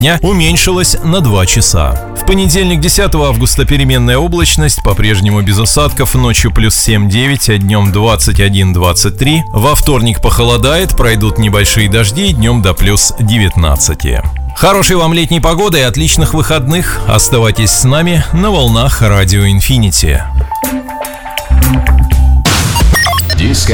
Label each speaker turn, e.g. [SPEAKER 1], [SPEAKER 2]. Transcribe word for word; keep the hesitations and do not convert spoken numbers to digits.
[SPEAKER 1] дня уменьшилась на два часа. В понедельник, десятого августа, переменная облачность, по-прежнему без осадков, ночью плюс семь-девять, а днем двадцать один - двадцать три. Во вторник похолодает, пройдут небольшие дожди, днем до плюс девятнадцати. Хорошей вам летней погоды и отличных выходных. Оставайтесь с нами на волнах Радио Инфинити.